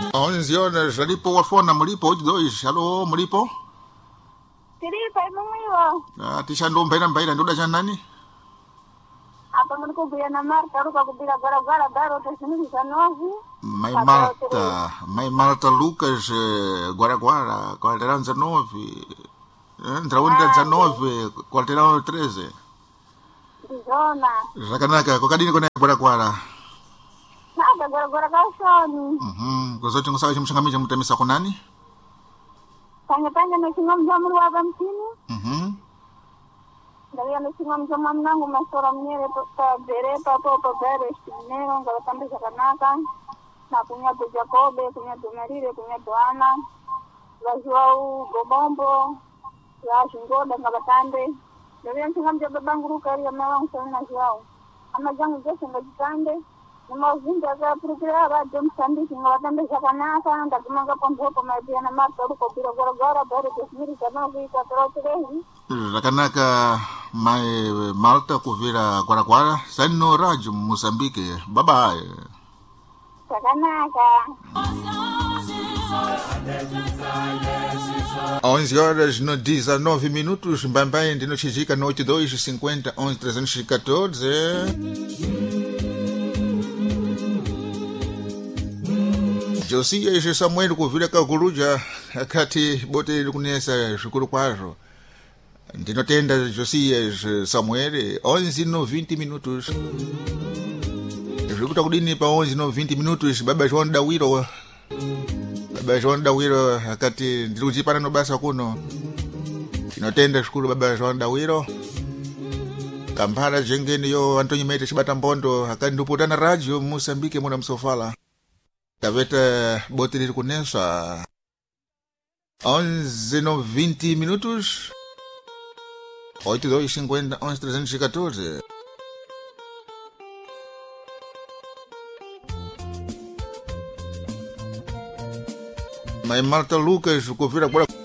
11 horas, alipo wafona mlipo 82, halo mlipo? Tiripa imumiwa. Tisha ndo mbaira ndo dacha nani? Apa mlikubia na Marta ruka kubira gara daro tasini kanovi. Mai Marta Lucas Guaraguara, quarteirão 19. Entraunda 19, quarteirão 13. Zona. Rakanaka, kokadini kona Guaraguara. Nada Guaraguara kashoni. Kuzote ngusawa chimshangamisha mutemesa kunani? Tanya na singam jamu wa bamtini. Dari ana singam jamu nangu masora mnyere tota bereta toto bere shinero ngalatambisha kanaka. Na punya tu Jacobe, punya tu Marire, punya tu Ana. Lajuau Gobombo. Ya Shingoda ngabatande. Dari ana singam jamu banguru kari ya mewang sana juau. Ama jangu jese ngajitande. Namazinga za prukira radio msandi singalatande shakanaka ndakumanga pompo mabia na Marta ruko bila gara bari kusmiri kana vita troterehi. Rakanaka mai Malta kuvira Guaraguara sanno radio Mozambique bye. Shakanaka. 11 horas no 19 minutos, Mbambai ndino chijika no 82 50 11 314. Josias Samuel kuvira kakuluja akati bote likunesa shukuru kwazo. Ndinotenda Josias Samuel 11 no 20 minutos. Zikuta kudini pa 11 no 20 minutos baba João Dawiro. Baba João Dawiro akati ndilujipana no basa kuno. Ndinotenda shukuru baba João Dawiro. Kampala jengeni yo Antonio Mete Shibata Mbondo akati nduputana radio Mozambique muna msofala. Kaveta bote likunesa 11 no 20 minutos 8250 11 314. Mai Marta Lucas kuvira kwa